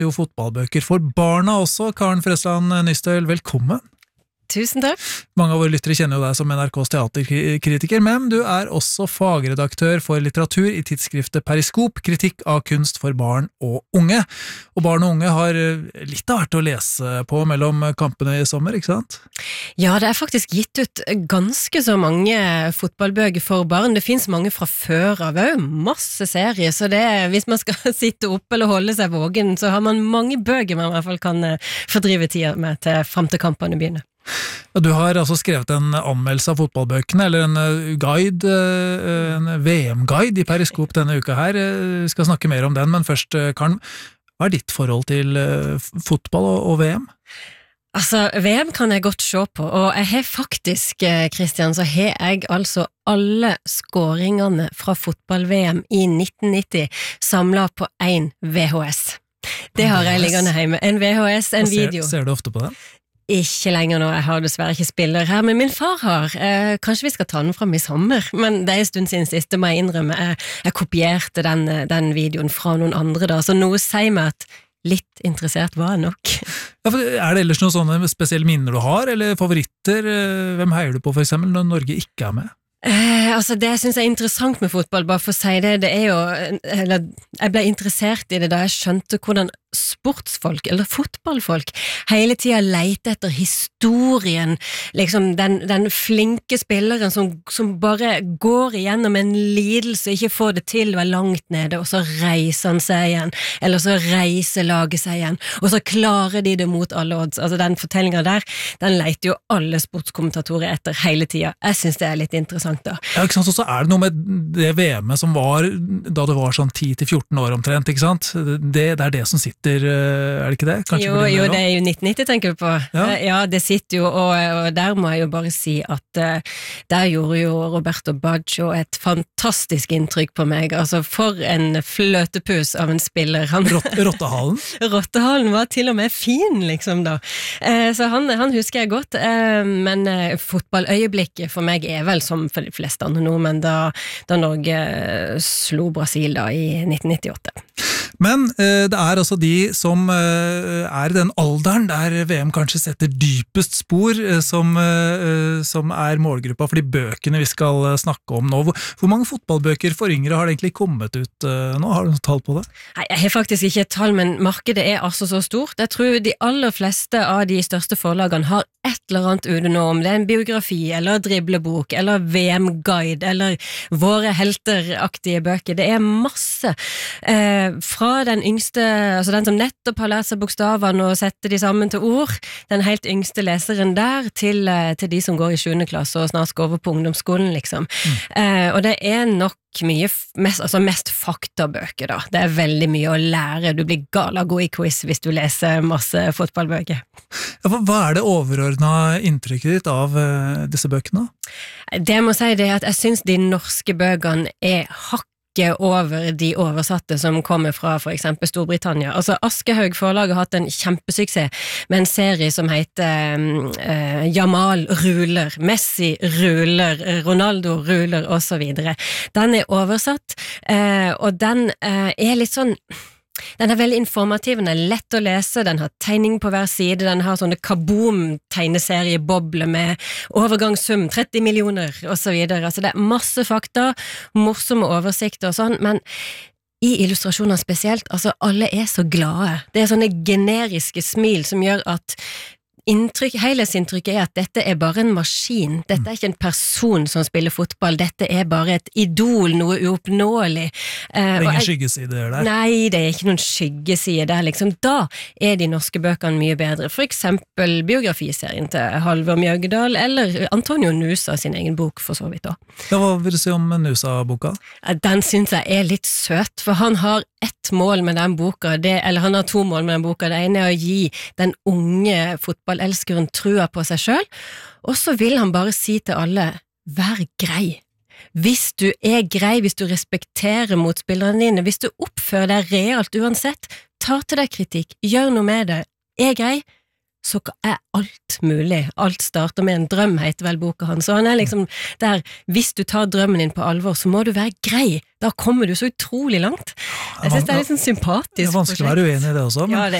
starter jo fotballbøker for barna også. Karen Frøsland Nystøl, velkommen. Tusen takk. Mange av våre lyttere kjenner jo deg som NRKs teaterkritiker, men du er også fagredaktør for litteratur i tidsskriftet Periskop, kritikk av kunst for barn og unge. Og barn og unge har litt av hvert å lese på mellom kampene i sommer, ikke sant? Ja, det er faktisk gitt ut ganske så mange fotballbøker for barn. Det finnes mange fra før av òg, masse serier, så hvis man skal sitte opp eller holde seg vågen, så har man mange bøker man i hvert fall kan fordrive tida med frem til kampene begynner. Ja, du har altså skrevet en anmeldelse av fotballbøkene, eller en guide, en VM-guide i Periskop denne uka her. Vi skal snakke mer om den, men først, Karen, hva er ditt forhold til fotball og VM? Altså, VM kan jeg godt se på, og jeg har faktisk, Kristian, så har jeg altså alle skåringene fra fotball-VM i 1990 samlet på en VHS. Det har jeg liggende hjemme. En VHS, en video. Ser du ofte på den? Ikke lenger nå, jeg har dessverre ikke spiller her, men min far har. Kanskje vi skal ta den frem i sommer, men det er en stund siden siste, må jeg innrømme. Jeg kopierte den videoen fra noen andre da, så noe sier meg at litt interessert var jeg nok. Ja, er det ellers noen sånne spesielle minner du har, eller favoritter? Hvem heier du på for eksempel når Norge ikke er med? Altså det jeg synes er interessant med fotball, bare for å si det er jo, jeg ble interessert i det da jeg skjønte hvordan sportsfolk, eller fotballfolk, hele tiden leter etter historien, liksom den flinke spilleren som bare går igjennom en lidelse, ikke får det til, var langt nede, og så reiser han seg igjen, eller så reiser laget seg igjen, og så klarer de det mot alle odds. Altså den fortellingen der, den leter jo alle sportskommentatorer etter hele tiden. Jeg synes det er litt interessant da. Ja, ikke sant, og så er det noe med det VM-et som var, da det var sånn 10-14 år omtrent, ikke sant? Det er det som sitter, er det ikke det? Jo, det er jo 1990 tenker vi på. Ja, det sitter jo, og der må jeg jo bare si at der gjorde jo Roberto Baggio et fantastisk inntrykk på meg. Altså, for en fløtepus av en spiller. Rottehalen? Rottehalen var til og med fin, liksom da. Så han husker jeg godt, men fotballøyeblikket for meg er vel som for de fleste andre nordmenn da Norge slo Brasil da i 1998. Men det er altså de som er den alderen der VM kanskje setter dypest spor, som er målgruppa for de bøkene vi skal snakke om nå. Hvor mange fotballbøker for yngre har det egentlig kommet ut nå? Har du noe tall på det? Nei, jeg har faktisk ikke et tall, men markedet er altså så stort. Jeg tror de aller fleste av de største forlagene har et eller annet ute nå, om det er en biografi, eller driblebok, eller VM-guide, eller våre helteraktige bøker. Det er masse fra den yngste, altså den som nettopp har lært seg bokstavene og setter de sammen til ord, den helt yngste leseren der, til de som går i 7. klasse og snart skal over på ungdomsskolen, liksom. Og det er nok mest faktabøker da. Det er veldig mye å lære. Du blir gala god i quiz hvis du leser masse fotballbøker. Ja, hva er det overordnede inntrykket ditt av disse bøkene? Det jeg må si det er at jeg synes de norske bøkene er over de oversatte som kommer fra for eksempel Storbritannia. Altså Aschehoug forlag har hatt en kjempesuksess med en serie som heter Jamal ruler, Messi ruler, Ronaldo ruler og så videre. Den er oversatt, og den er litt sånn den er veldig informativ, den er lett å lese, den har tegning på hver side, den har sånne kaboom-tegneseriebobler med overgangssum, 30 millioner og så videre. Altså det er masse fakta, morsomme oversikter og sånn, men i illustrasjoner spesielt, altså alle er så glade. Det er sånne generiske smil som gjør at helhetsinntrykket er at dette er bare en maskin, dette er ikke en person som spiller fotball, dette er bare et idol, noe uoppnåelig. Det er ingen skyggesider der? Nei, det er ikke noen skyggesider der, liksom. Da er de norske bøkene mye bedre. For eksempel biografiserien til Halvor Mjøgedal, eller Antonio Nusa sin egen bok, for så vidt da. Ja, hva vil du si om Nusa-boka? Den synes jeg er litt søt, for han har ett mål med den boka, eller han har 2 mål med den boka. Det ene er å gi den unge fotballelskeren trua på seg selv, og så vil han bare si til alle, vær grei. Hvis du er grei, hvis du respekterer motspillerne dine, hvis du oppfører deg realt uansett, tar til deg kritikk, gjør noe med det, er grei, så alt mulig. Alt starter med en drøm, heter vel boka hans. Så han liksom der, hvis du tar drømmen din på alvor, så må du være grei. Da kommer du så utrolig langt. Jeg synes det litt sånn sympatisk. Det vanskelig å være uenig i det også. Men, ja, det